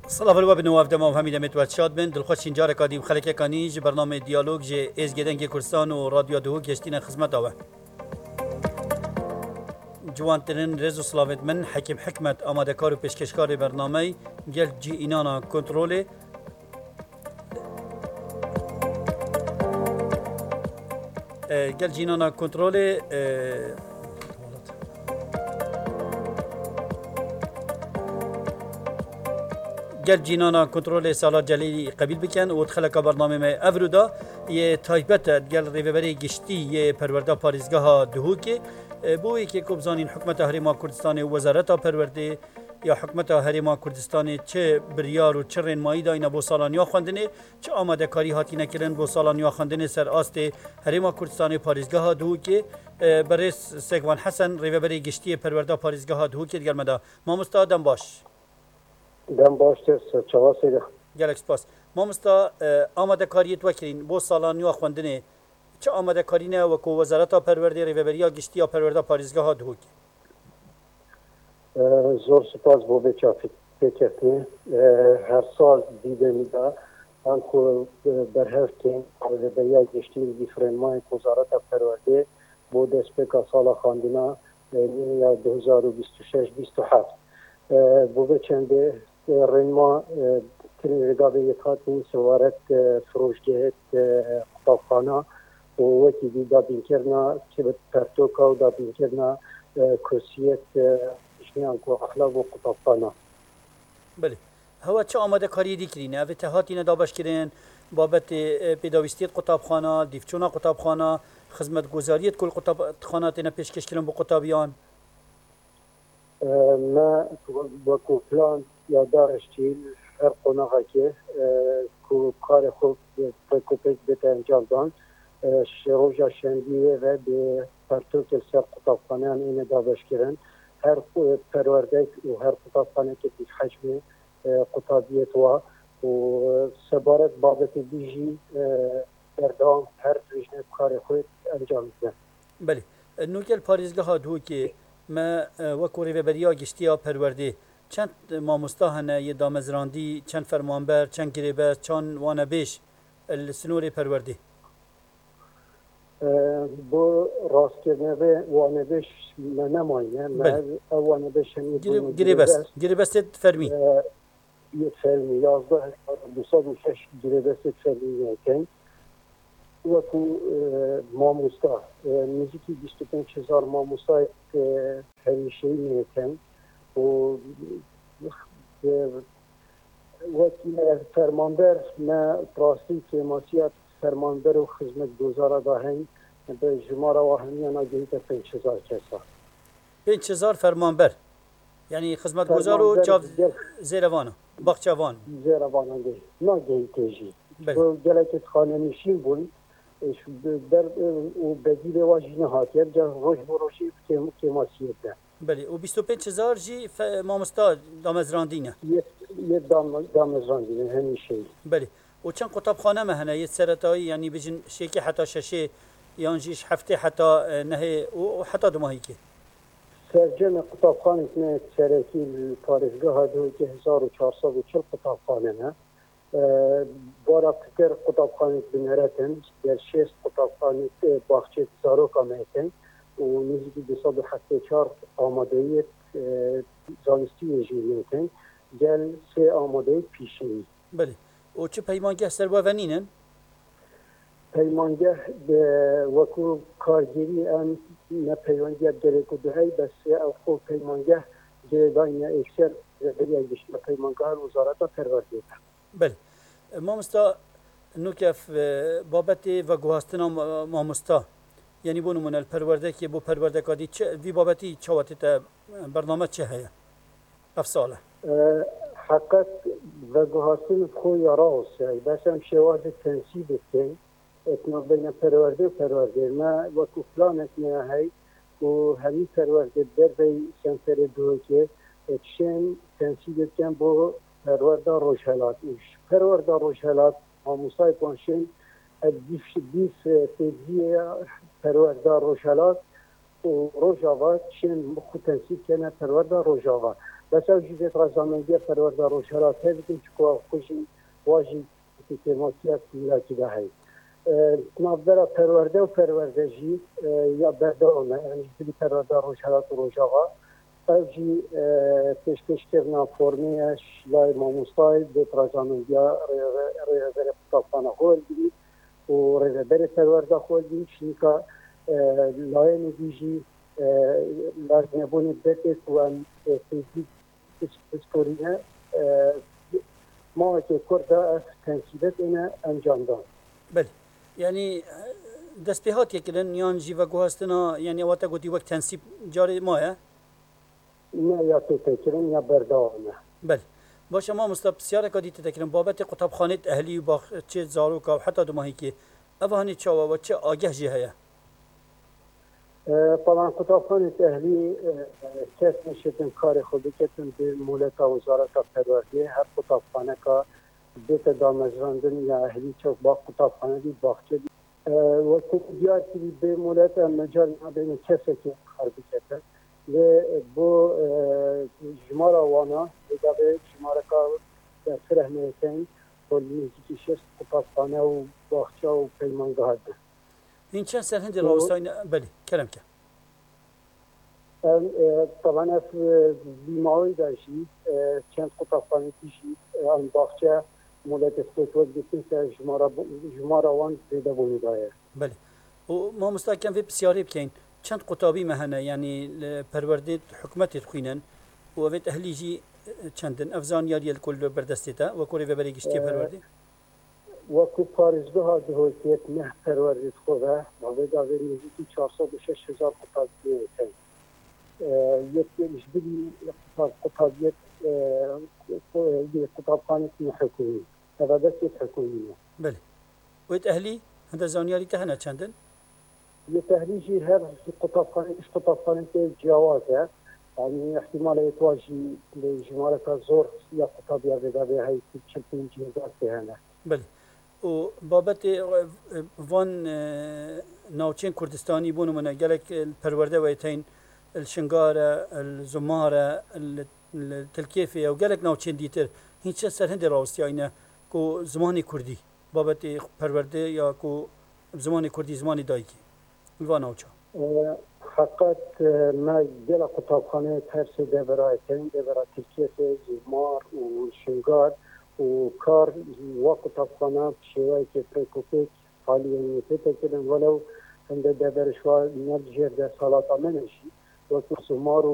صلاف الواب نواف دما و همین دمت و شاد بن دلخوش اینجا کادیم خلک کانیج برنامه دیالوگ ج از گدنگ کردستان و رادیو دهو گشتین خدمت آوه جوان ترین رزو سلاوت من حکیم حکمت آماده کار و پیشکشکار برنامه گل جی اینانا کنترل گل جینانا کنترل گل جینانا کنترل سالات جلیلی قبیل بکن و دخل که برنامه ما افرودا یه تایبت گل ریوبری گشتی یه پرورده پاریزگاه دهو که بوی که کبزانین حکمت هریما کردستان وزارت پرورده یا حکمت هریما کردستان چه بریار و چه رنمایی داینه بو سالانیا خواندنه چه آماده کاری هاتی نکرن بو سالانیا خواندنه سر آست هریما کردستان پاریزگاه دهو که برس سگوان حسن ریوبری گشتی پرورده پاریزگاه دهو که دیگر مدا ما مستادم باش دم باشتر چواسیده گلک سپاس مامستا آماده کاریت وکرین بو سالانیا خواندنه چه آماده کارینه و کو وزارت پرورده ریوبریا گشتی پرورده پاریزگاه دهو زور سپاس بو بچافی بچافی هر سال دیده میده آن خو برهفتیم ریوبریا گشتی دیفرنمای وزارت پرورده بو دسپیکا سال خواندنا یا 2026-27 بو بچنده رنما ترین رقابه یکاتین سوارت فروشگهت قطابخانه و وکی دی دابین کرنا که به پرتوکا و دابین کرنا کرسیت اشنیان که اخلاق و قطابخانه. بله هوا چه آماده کاری دیکرینه اوه تهاتی ندابش کرن بابت پیداویستیت قطابخانه دیفچونا قطابخانه خدمت گزاریت کل قطابخانه تینا پیشکش کرن با قطابیان ما وکو پلان یاددارش چیل هر قناقه که کار خوب پرکوپیک بهت انجام دان روژا شنبیه و به پرتوکل سر قطابخانه اینه دابش کرن هر پرورده و هر قطابخانه که بیش حجم قطابیت و سبارت بابت دیجی بردام هر رجنه کار خود انجام دن. بله نوکل پاریزگاه دو که ما وکو ریوبریا گشتی پرورده چند ماموستا هنه یه دامزراندی چند فرمانبر چند گریبه چند وانبیش السنور پرورده بو راست کردنه وانبیش نماینه بله وانبیش گریبست فرمی یه فرمی 11,206 گریبست فرمی یکن وکو ماموستا نزدیکی 25,000 ماموستا همیشه‌ای میکن و وکیل فرمانبر نه راستی که ماسیات فرمانبر و خدمت گزاره داهن به جماره و همیان آگهیت 5,000 کسا 5,000 فرمانبر یعنی خدمت گزار و چاو زیروانو باقچوان زیروانو نه گهیتجی تو گلکت خانه نشین بون در و بدیل واجی نهاتیت جا روش بروشی که ماسیت ده بله و 25,000 جی مامستا دامزراندینه یه دامزراندینه همیشه بله و چند قطابخانه مهنه یه سرطایی یعنی بجن شیکی حتی ششه یانجیش هفته حتی نهه و حتی دو ماهی که سرجم قطابخانه اسمه سرکی پارزگاه دو که 1440 قطابخانه نه بارا فکر قطابخانه بنراتن در 6 قطابخانه باخچه زاروکا میتن و نزدیکی 274 آمادهی زانستی جیلیتن گل 3 آماده پیشینی بله و چه پیمانگه سرباونینن؟ پیمانگه وکو کارگیری ام نه پیمانگه گریکو دهی بس او خوب پیمانگه جداین اکثر برای گشت پیمانگه وزارت پرورده بله مامستا نوکف بابت و گوهستنا مامستا یعنی بو نمونه الپرورده که بو پرورده کادی چه وی بابتی چواتی تا برنامه چه هیا افساله حقیقت و گوهستن خوی راست بس هم شواز تنسیب که اتنا بین پرورده و پرورده ما وکو فلان اتنا هی و همین پرورده در بی سنتر دو که چین تنسیب کن با پرورده روشهلات پرورده روشهلات آموسای پانشین دیف تیزی پرورده روشهلات و روژاوا چین خود تنسیب کنه پرورده روژاوا بس او جیت رزامندی پروردار و شرایط بودیم که خوشی واجی تیماتیات میلاتی ده هی نافذر پرورده و پروردهجی یا بردارونه یعنی جدی پروردار و شرایط و رجاقا او جی پیشکش کردن فرمیش لای ماموستای دیت رزامندی ریوبر قطابخانه خود بید و ریوبر پرورده خود بید شنیکا لای نگیجی لازم نبونی بکت و ان تیزی اسکورینه ما که کرده تنسیبت اینه انجام داد. بله یعنی دست به هات یکیدن یان جیو گوهستنا یعنی واتا گوتی وقت تنسیب جاری ماه نه یا تو تکرین یا برداونه. بله باشه ما مستب بسیار کدی تکرین بابت قطبخانه اهلی و باخ چه زاروکا و حتی دماهی که اوهانی چاوا و چه آگه جی هیا طبعا قطبخانه اهلی کس نشدن کار خود بکتن به مولت وزارت پروردگی هر قطبخانه که بیت دامزراندن یا اهلی چوک با قطبخانه دی باخچه دی و دیار که به مولت مجال بین کسی که کار بکتن و بو جمارا وانا به جمارا که در فرهمیتین کلی شست قطبخانه و باخچه و پیمانگاه ده این چند سر هندی راوستاین بله کلم که طبعا از بیماری داشتی چند قطبخانه دیشی آن باخچه مولت استوتوز بیتین که جمارا وان پیدا بونی دایر بله و ما مستحکم في بسیاری بکن چند قطابی مهنه یعنی پرورده حکومت خوینن و اوید اهلی جی چندن افزان یاری الکل بردستیتا و کوری و بری گشتی پرورده وقتی پارزگاه ها دهوتیت نه پرورده خوبه اوید آوید نزدیکی 406,000 قطابی هستند یک جدی قطابیت قطابخانه حکومی تبادلت حکومیه بله اوید اهلی هذا زانیاری تهنا چندن يتهليجي هذا قطبخانه ايش قطبخانه جوازه يعني احتمال يتواجي لجمالة زور يا قطب يا غدا هاي تشبين جيزات هنا بله و بابت وان ناوچین کردستانی بونو من گلک پرورده ویتین الشنگاره الزماره التلکیفه و گلک ناوچین دیتر هیچ سر هندی راوستی اینه کو زمانی کردی بابت پرورده یا کو زمانی کردی زمانی دایکی الواناوچا فقط ما دل قطبخانه ترس دبرایتین دبرا ترکیه زمار و شنگار و کار و قطبخانه شوی که پرکوپیک فعالیتی تکیدن ولو هنده دبرشوار نبجر در سالات منشی و زمار